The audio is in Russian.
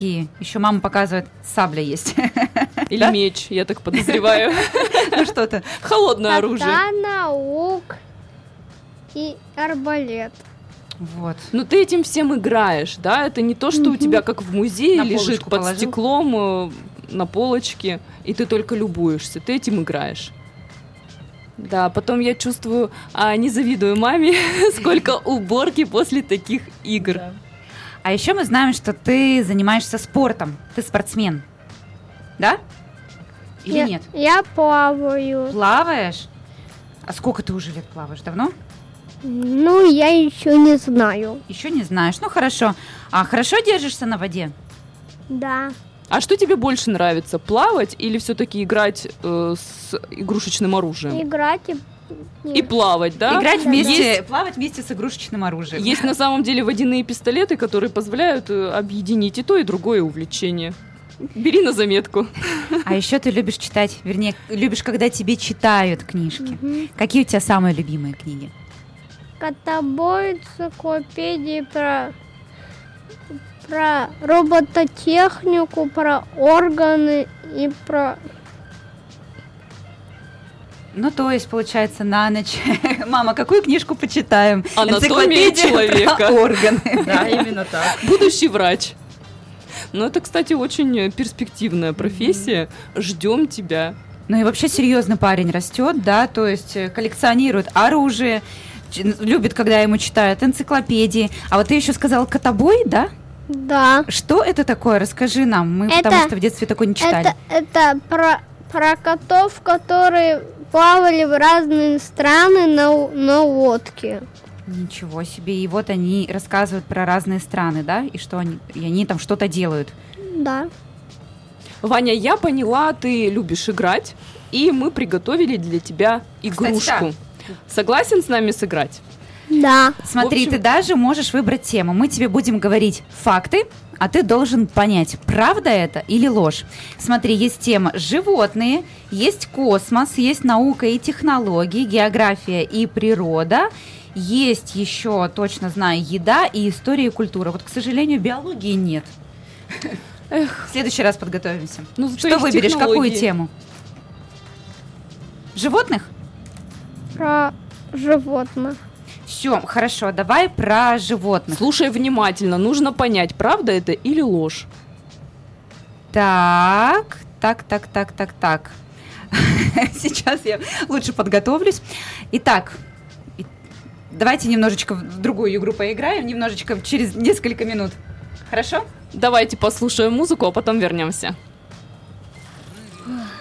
И еще мама показывает, сабля есть. Или меч, я так подозреваю. Ну что-то. Холодное оружие. Катана, лук и арбалет. Вот. Ну ты этим всем играешь, да? Это не то, что у тебя как в музее На лежит полочку под положил. стеклом на полочке, и ты только любуешься. Ты этим играешь. Да, потом я чувствую, не завидую маме, сколько уборки после таких игр. Да. А еще мы знаем, что ты занимаешься спортом. Ты спортсмен. Да? Или нет? Я плаваю. Плаваешь? А сколько ты уже лет плаваешь? Давно? Ну, я еще не знаю. Еще не знаешь. Ну, хорошо. А хорошо держишься на воде? Да. А что тебе больше нравится, плавать или все-таки играть с игрушечным оружием? Играть И плавать, да? Играть Да. вместе, плавать вместе с игрушечным оружием. Есть на самом деле водяные пистолеты, которые позволяют объединить и то, и другое увлечение. Бери на заметку. А еще ты любишь читать, вернее, любишь, когда тебе читают книжки. Какие у тебя самые любимые книги? Котобой, энциклопедии про робототехнику, про органы и про... Ну, то есть, получается, на ночь. Мама, какую книжку почитаем? Анатомия Энциклопедию человека. про органы. Да, именно так. Будущий врач. Ну, это, кстати, очень перспективная профессия. Ждем тебя. Ну и вообще серьезный парень растет, да, то есть коллекционирует оружие, любит, когда ему читают энциклопедии. А вот ты еще сказал котобой, да? Да. Что это такое? Расскажи нам. Мы Это- потому что в детстве такое не читали. Это про котов, которые плавали в разные страны на лодке. Ничего себе. И вот они рассказывают про разные страны, да? И что они там что-то делают. Да. Ваня, я поняла, ты любишь играть, и мы приготовили для тебя игрушку. Кстати, Согласен с нами сыграть? Да. Смотри, В общем- ты даже можешь выбрать тему. Мы тебе будем говорить факты, а ты должен понять, правда это или ложь. Смотри, есть тема животные, есть космос, есть наука и технологии, география и природа. Есть еще, точно знаю, еда и история и культура. Вот, к сожалению, биологии нет. Эх, В следующий раз подготовимся. ну зато Что есть выберешь, какую технологии. тему? Животных? Про животных. Все, хорошо, давай про животных. Слушай внимательно, нужно понять, правда это или ложь. Так. Сейчас я лучше подготовлюсь. Итак, давайте немножечко в другую игру поиграем, немножечко через несколько минут. Хорошо? Давайте послушаем музыку, а потом вернемся.